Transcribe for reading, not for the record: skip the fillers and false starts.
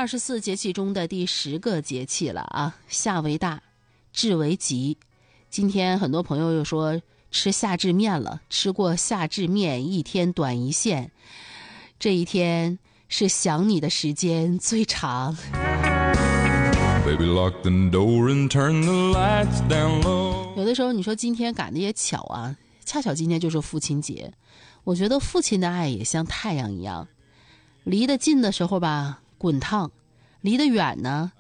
24节气中的第10个节气了啊，夏为大，至为吉。今天很多朋友又说吃夏至面了，吃过夏至面一天短一线，这一天是想你的时间最长。 Baby, lock the door and turn the lights down low. 有的时候你说今天赶得也巧啊，恰巧今天就是父亲节。我觉得父亲的爱也像太阳一样，离得近的时候吧滚烫，离得远呢